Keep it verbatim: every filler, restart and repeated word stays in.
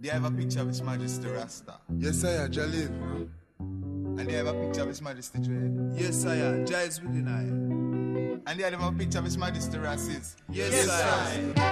They have a picture of His Majesty Rasta. Yes, sire, Jalil. And they have a picture of His Majesty Dread. Yes, sire, Giles within I. And they have a picture of His Majesty Rasis. Yes, Yes, sire. sire.